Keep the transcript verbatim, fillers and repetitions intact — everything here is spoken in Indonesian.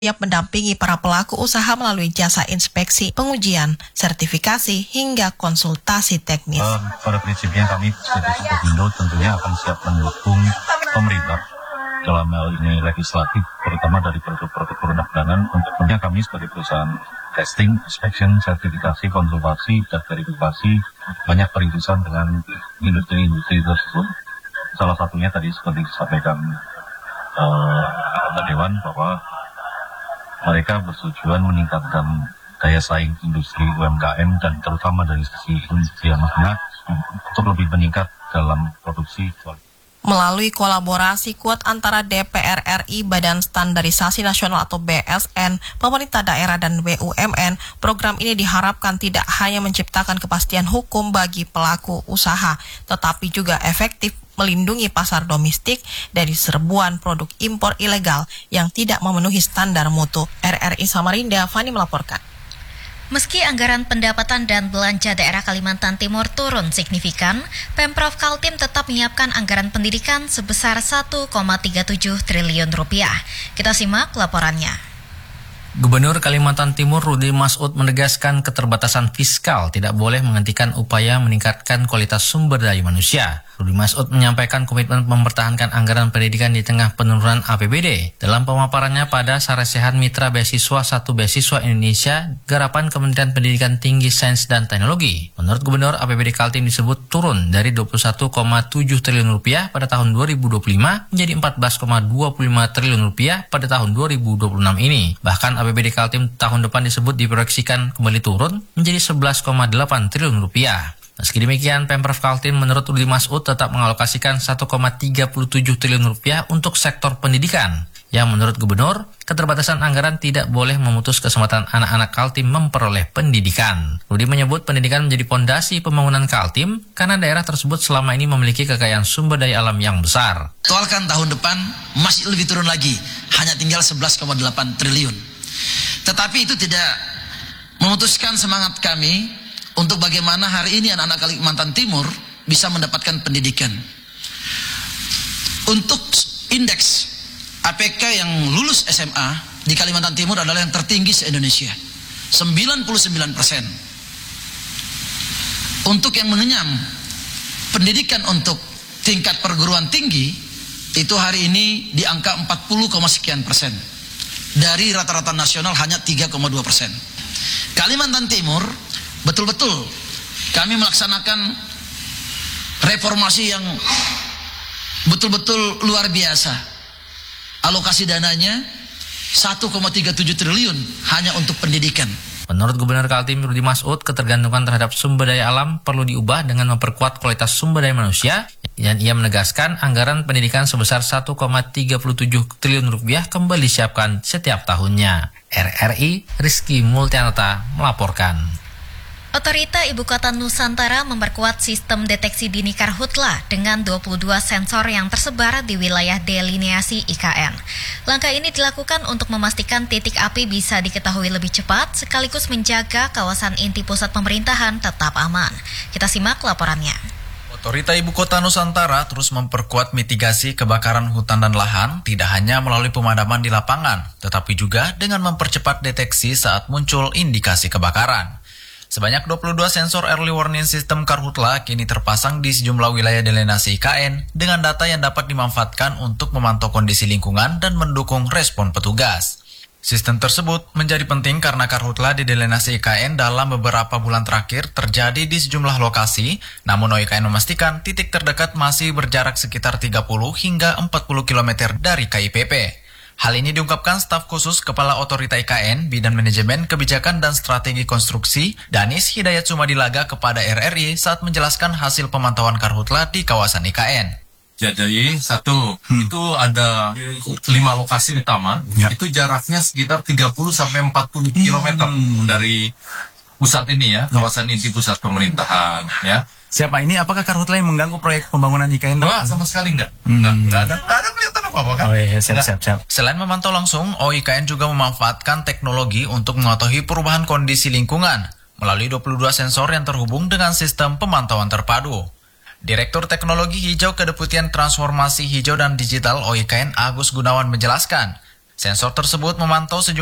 Siap mendampingi para pelaku usaha melalui jasa inspeksi, pengujian, sertifikasi, hingga konsultasi teknis. Uh, pada prinsipnya kami sebagai Sukovindo tentunya akan siap mendukung pemerintah dalam hal ini legislatif, terutama dari produk-produk perundangan. Tentunya kami sebagai perusahaan testing, inspection, sertifikasi, konsultasi, dan verifikasi banyak peririsan dengan industri-industri tersebut. Salah satunya tadi seperti disampaikan uh, Pak Dewan bahwa mereka bertujuan meningkatkan daya saing industri U M K M dan terutama dari sisi industri anak-anak untuk lebih meningkat dalam produksi. Melalui kolaborasi kuat antara D P R R I, Badan Standarisasi Nasional atau B S N, pemerintah daerah dan B U M N, program ini diharapkan tidak hanya menciptakan kepastian hukum bagi pelaku usaha, tetapi juga efektif melindungi pasar domestik dari serbuan produk impor ilegal yang tidak memenuhi standar mutu. R R I Samarinda, Fani melaporkan. Meski anggaran pendapatan dan belanja daerah Kalimantan Timur turun signifikan, Pemprov Kaltim tetap menyiapkan anggaran pendidikan sebesar satu koma tiga tujuh triliun rupiah. Kita simak laporannya. Gubernur Kalimantan Timur Rudy Masud menegaskan keterbatasan fiskal tidak boleh menghentikan upaya meningkatkan kualitas sumber daya manusia. Rudy Masud menyampaikan komitmen mempertahankan anggaran pendidikan di tengah penurunan A P B D. Dalam pemaparannya pada Saresehan Mitra Beasiswa satu Beasiswa Indonesia, garapan Kementerian Pendidikan Tinggi, Sains dan Teknologi. Menurut Gubernur, A P B D Kaltim disebut turun dari dua puluh satu koma tujuh triliun rupiah pada tahun dua ribu dua puluh lima menjadi empat belas koma dua puluh lima triliun rupiah pada tahun dua ribu dua puluh enam ini. Bahkan A P B D Kaltim tahun depan disebut diproyeksikan kembali turun menjadi sebelas koma delapan triliun rupiah. Meski demikian, Pemprov Kaltim menurut Rudy Masud tetap mengalokasikan satu koma tiga tujuh triliun rupiah untuk sektor pendidikan. Yang menurut Gubernur, keterbatasan anggaran tidak boleh memutus kesempatan anak-anak Kaltim memperoleh pendidikan. Rudy menyebut pendidikan menjadi pondasi pembangunan Kaltim karena daerah tersebut selama ini memiliki kekayaan sumber daya alam yang besar. Aktualkan tahun depan masih lebih turun lagi, hanya tinggal sebelas koma delapan triliun. Tetapi itu tidak memutuskan semangat kami untuk bagaimana hari ini anak-anak Kalimantan Timur bisa mendapatkan pendidikan. Untuk indeks A P K yang lulus S M A di Kalimantan Timur adalah yang tertinggi se-Indonesia, sembilan puluh sembilan persen. Untuk yang mengenyam pendidikan untuk tingkat perguruan tinggi, itu hari ini di angka empat puluh, sekian persen. Dari rata-rata nasional hanya tiga koma dua persen. Kalimantan Timur betul-betul kami melaksanakan reformasi yang betul-betul luar biasa. Alokasi dananya satu koma tiga tujuh triliun hanya untuk pendidikan. Menurut Gubernur Kaltim Rudy Masud, ketergantungan terhadap sumber daya alam perlu diubah dengan memperkuat kualitas sumber daya manusia. Dan ia menegaskan anggaran pendidikan sebesar satu koma tiga tujuh triliun rupiah kembali disiapkan setiap tahunnya. R R I Rizky Multianata melaporkan. Otorita Ibu Kota Nusantara memperkuat sistem deteksi dini karhutla dengan dua puluh dua sensor yang tersebar di wilayah delineasi I K N. Langkah ini dilakukan untuk memastikan titik api bisa diketahui lebih cepat sekaligus menjaga kawasan inti pusat pemerintahan tetap aman. Kita simak laporannya. Otorita Ibu Kota Nusantara terus memperkuat mitigasi kebakaran hutan dan lahan tidak hanya melalui pemadaman di lapangan, tetapi juga dengan mempercepat deteksi saat muncul indikasi kebakaran. Sebanyak dua puluh dua sensor early warning system karhutla kini terpasang di sejumlah wilayah delineasi I K N dengan data yang dapat dimanfaatkan untuk memantau kondisi lingkungan dan mendukung respon petugas. Sistem tersebut menjadi penting karena karhutla di delineasi I K N dalam beberapa bulan terakhir terjadi di sejumlah lokasi, namun O I K N memastikan titik terdekat masih berjarak sekitar tiga puluh hingga empat puluh kilometer dari K I P P. Hal ini diungkapkan staf khusus Kepala Otorita I K N Bidang Manajemen Kebijakan dan Strategi Konstruksi Danis Hidayat Sumadilaga kepada R R I saat menjelaskan hasil pemantauan karhutla di kawasan I K N. Jadi satu, hmm. itu ada lima lokasi utama, ya. Itu jaraknya sekitar tiga puluh sampai empat puluh kilometer hmm. dari pusat ini ya, kawasan inti pusat pemerintahan ya. Siapa ini? Apakah karhutla yang mengganggu proyek pembangunan I K N? Wah, sama sekali enggak. Enggak, Hmm. enggak ada, enggak ada kelihatan apa-apa kan. Oh iya, siap, siap, siap. Selain memantau langsung, O I K N juga memanfaatkan teknologi untuk mengetahui perubahan kondisi lingkungan melalui dua puluh dua sensor yang terhubung dengan sistem pemantauan terpadu. Direktur Teknologi Hijau Kedeputian Transformasi Hijau dan Digital O I K N Agus Gunawan menjelaskan, Sensor tersebut memantau sejumlah